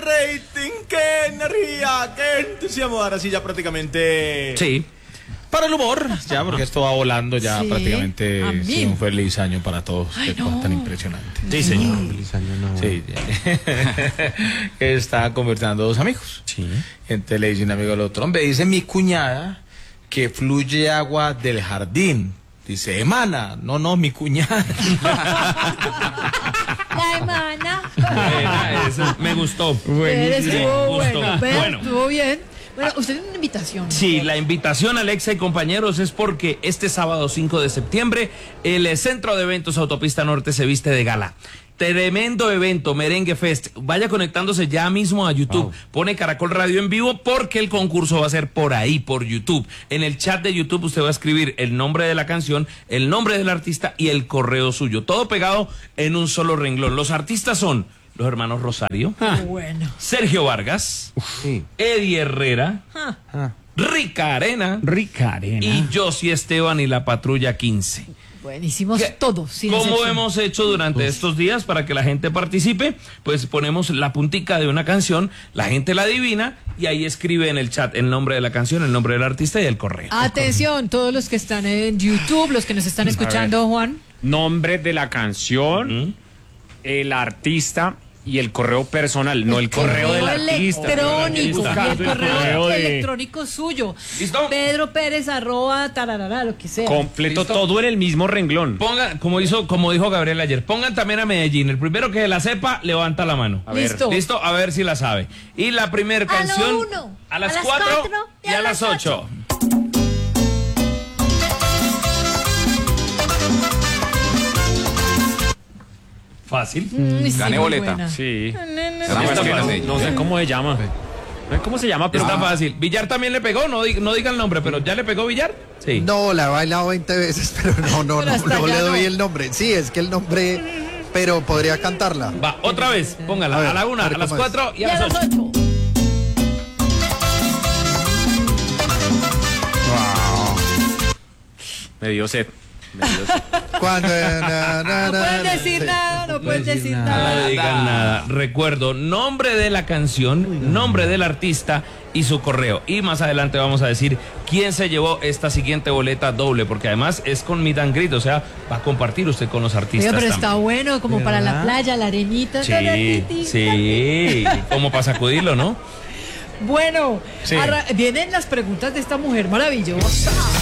rating, qué energía, qué entusiasmo. Ahora sí, ya prácticamente... Sí. Para el humor, ya, porque esto va volando ya Sí, prácticamente. Sí, un feliz año para todos. Ay, Qué no. cosa tan impresionante. Sí, señor. Feliz año nuevo. Sí, que está conversando dos amigos. Sí. Entonces le dice un amigo al otro, hombre, dice mi cuñada que fluye agua del jardín. Dice, emana. No, mi cuñada. La hermana. Eso me gustó. Estuvo Gustó. bueno. Vea, Bueno. estuvo bien. Bueno, usted tiene una invitación. Sí, la invitación, Alexa y compañeros, es porque este sábado 5 de septiembre el Centro de Eventos Autopista Norte se viste de gala. Tremendo evento, Merengue Fest. Vaya conectándose ya mismo a YouTube. Wow. Pone Caracol Radio en vivo porque el concurso va a ser por ahí, por YouTube. En el chat de YouTube usted va a escribir el nombre de la canción, el nombre del artista y el correo suyo. Todo pegado en un solo renglón. Los artistas son los hermanos Rosario, Bueno. Sergio Vargas, Sí. Eddie Herrera, Rica Arena y Josie Esteban y la Patrulla 15. Buenísimos ¿Qué? todos. sin Como excepción. hemos hecho durante estos días para que la gente participe, pues ponemos la puntica de una canción, la gente la adivina y ahí escribe en el chat el nombre de la canción, el nombre del artista y el correo. Atención, todos los que están en YouTube, los que nos están escuchando, Juan. Nombre de la canción, el artista y el correo personal, no el correo del artista. electrónico. El Y el correo de- electrónico suyo. ¿Listo? Pedro Pérez @ lo que sea. Completo, ¿Listo? todo en el mismo renglón. Pongan, como dijo Gabriel ayer, pongan también a Medellín. El primero que la sepa, levanta la mano. A ver. Listo. Listo, a ver si la sabe. Y la primera A lo canción 1, a las 4 y a las 8. Fácil. Gané boleta. Sí. No. Es que fácil. no sé cómo se llama. No sé cómo se llama, pero Está fácil. Villar también le pegó, no diga el nombre, pero ¿ya le pegó Villar? Sí. No, la he bailado 20 veces, pero no Pero hasta le ya doy no. el nombre. Sí, es que el nombre, pero podría cantarla. Va, otra vez, póngala. A ver, A la 1, a a ver las cómo es. 4 y Y a las 8. 8. me dio sed. Cuando No pueden decir nada, no pueden decir No nada. digan nada. Recuerdo, nombre de la canción, nombre del artista y su correo. Y más adelante vamos a decir quién se llevó esta siguiente boleta doble, porque además es con meet and greet, o sea, va a compartir usted con los artistas. Oiga, pero también. está bueno, como para la playa, la arenita. Sí, como para sacudirlo, ¿no? Bueno, Sí. vienen las preguntas de esta mujer maravillosa.